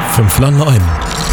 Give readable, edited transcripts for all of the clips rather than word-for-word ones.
5 nach 9.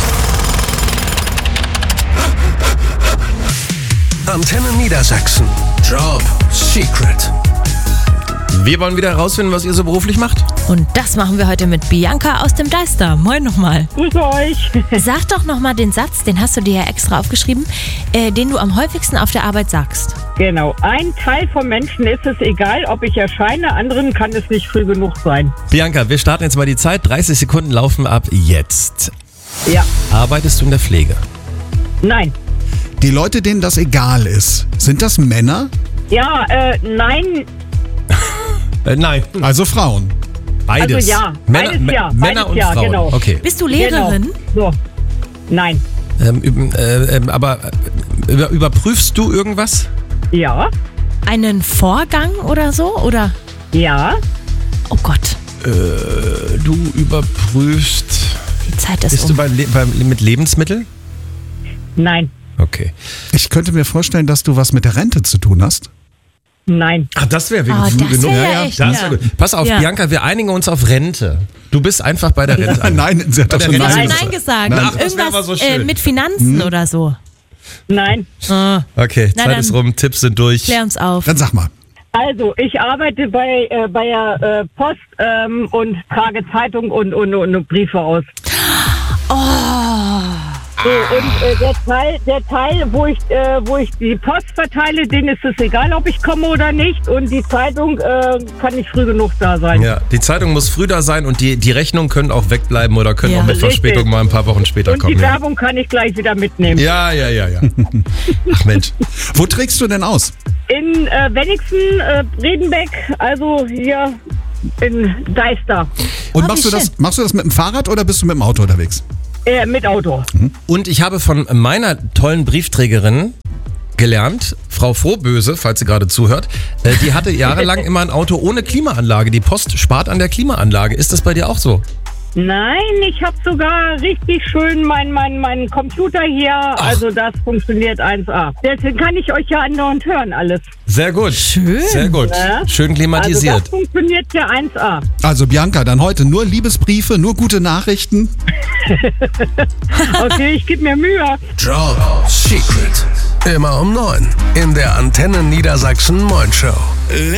Antenne Niedersachsen. Job Secret. Wir wollen wieder herausfinden, was ihr so beruflich macht. Und das machen wir heute mit Bianca aus dem Deister. Moin nochmal. Grüße euch. Sag doch nochmal den Satz, den hast du dir ja extra aufgeschrieben, den du am häufigsten auf der Arbeit sagst. Genau. Ein Teil vom Menschen ist es egal, ob ich erscheine, anderen kann es nicht früh genug sein. Bianca, wir starten jetzt mal die Zeit. 30 Sekunden laufen ab jetzt. Ja. Arbeitest du in der Pflege? Nein. Die Leute, denen das egal ist, sind das Männer? Ja, nein. Nein. Also Frauen? Beides. Also ja. Männer, Beides ja. Männer Beides und ja, Frauen. genau. Okay. Bist du Lehrerin? Genau. So. Nein. Aber überprüfst du irgendwas? Ja. Einen Vorgang oder so? Oder? Ja. Oh Gott, Du überprüfst. die Zeit ist Bist du mit Lebensmitteln? Nein. Okay. Ich könnte mir vorstellen, dass du was mit der Rente zu tun hast. Nein. Ach, das wäre Ah, früh das genug. wär ja echt, Das ja. wär gut. Pass auf, Ja. Bianca, wir einigen uns auf Rente. Du bist einfach bei der Rente. Nein, sie hat doch schon Nein. Du hast schon Nein Nein gesagt. Nein, das wär aber Irgendwas so schön. mit Finanzen oder so. Nein. Okay, Na Zeit dann. ist rum, Tipps sind durch. Klär uns auf. Dann sag mal. Also, ich arbeite bei der Post und trage Zeitung und Briefe aus. So, und der Teil, wo ich die Post verteile, denen ist es egal, ob ich komme oder nicht. Und die Zeitung kann nicht früh genug da sein. Ja, die Zeitung muss früh da sein und die Rechnungen können auch wegbleiben oder können Ja. auch mit Richtig. Verspätung mal ein paar Wochen später Und kommen. die Ja. Werbung kann ich gleich wieder mitnehmen. Ja. Ach Mensch. Wo trägst du denn aus? In Wenigsen, Bredenbeck, also hier in Deister. Und Oh, machst wie du das mit dem Fahrrad oder bist du mit dem Auto unterwegs? Mit Auto. Und ich habe von meiner tollen Briefträgerin gelernt, Frau Frohböse, falls sie gerade zuhört, die hatte jahrelang immer ein Auto ohne Klimaanlage. Die Post spart an der Klimaanlage. Ist das bei dir auch so? Nein, ich habe sogar richtig schön meinen Computer hier. Also das funktioniert 1A. Deswegen kann ich euch ja andauernd hören alles. Sehr gut. Schön. Sehr gut. Ja. Schön Also klimatisiert. das funktioniert ja 1A. Also Bianca, dann heute nur Liebesbriefe, nur gute Nachrichten. Okay, ich gebe mir Mühe. Job Secret. Immer um 9 in der Antenne Niedersachsen Morning Show.